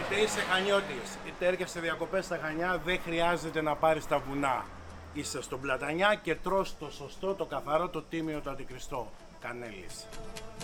Είτε είσαι Χανιώτης, είτε έρχεσαι διακοπές στα Χανιά, δεν χρειάζεται να πάρεις τα βουνά. Είσαι στον Πλατανιά και τρως το σωστό, το καθαρό, το τίμιο, το αντικριστό. Κανέλης.